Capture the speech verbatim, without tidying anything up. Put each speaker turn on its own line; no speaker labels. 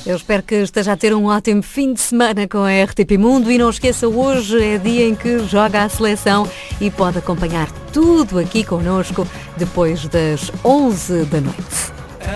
Eu espero que esteja a ter um ótimo fim de semana com a R T P Mundo e não esqueça, hoje é dia em que joga a seleção e pode acompanhar tudo aqui connosco depois das onze da noite.